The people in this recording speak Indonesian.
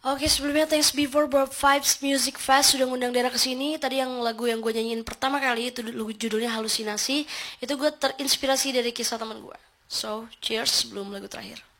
Oke, sebelumnya thanks before buat Vibes Music Fest sudah ngundang Dara ke sini. Tadi yang lagu yang gue nyanyiin pertama kali itu judulnya Halusinasi. Itu gue terinspirasi dari kisah teman gue. So, cheers sebelum lagu terakhir.